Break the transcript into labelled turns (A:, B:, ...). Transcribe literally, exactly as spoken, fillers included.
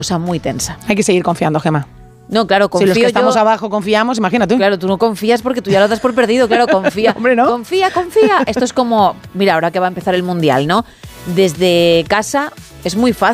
A: cosa muy tensa.
B: Hay que seguir confiando, Gemma.
A: No, claro, confío
B: Si los que
A: yo,
B: estamos abajo confiamos, imagínate.
A: Claro, tú no confías porque tú ya lo das por perdido, claro, confía.
B: Hombre, ¿no?
A: Confía, confía. Esto es como, mira, ahora que va a empezar el Mundial, ¿no? Desde casa es muy fácil